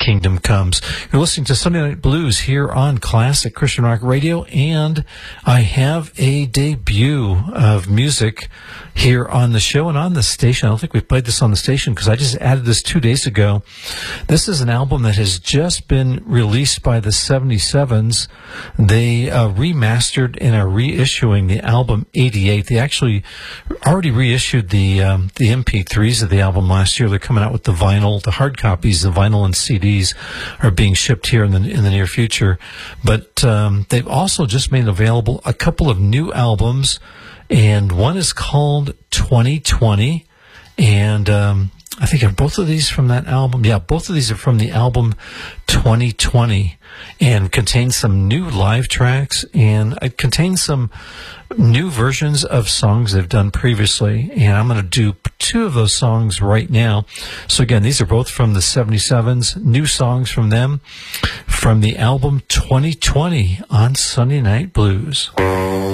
Kingdom Comes. You're listening to Sunday Night Blues here on Classic Christian Rock Radio, and I have a debut of music here on the show and on the station. I don't think we've played this on the station because I just added this 2 days ago. This is an album that has just been released by the 77s. They remastered and are reissuing the album 88. They actually already reissued the MP3s of the album last year. They're coming out with the vinyl, the hard copies, the vinyl and CDs are being shipped here in the near future. But they've also just made available a couple of new albums, and one is called 2020, and I think are both of these from that album. Yeah, both of these are from the album 2020, and contains some new live tracks, and it contains some new versions of songs they've done previously, and I'm going to do two of those songs right now. So again, these are both from the 77s, new songs from them, from the album 2020 on Sunday Night Blues.